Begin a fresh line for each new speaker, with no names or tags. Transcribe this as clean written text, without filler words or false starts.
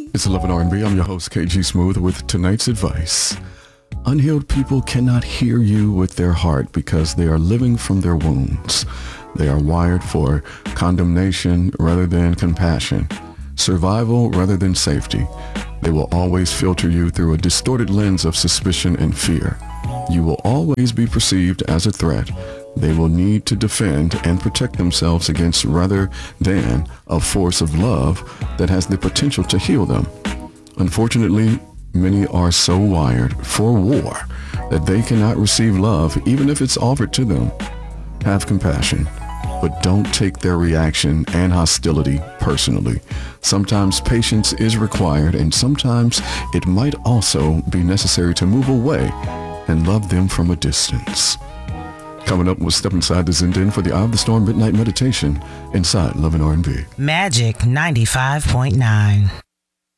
It's 11 R&B. I'm your host, KG Smooth, with tonight's advice. Unhealed people cannot hear you with their heart because they are living from their wounds. They are wired for condemnation rather than compassion, survival rather than safety. They will always filter you through a distorted lens of suspicion and fear. You will always be perceived as a threat. They will need to defend and protect themselves against rather than a force of love that has the potential to heal them. Unfortunately, many are so wired for war that they cannot receive love even if it's offered to them. Have compassion, but don't take their reaction and hostility personally. Sometimes patience is required, and sometimes it might also be necessary to move away and love them from a distance. Coming up, we'll step inside the Zen Den for the Eye of the Storm Midnight Meditation inside Love and R&B.
Magic 95.9.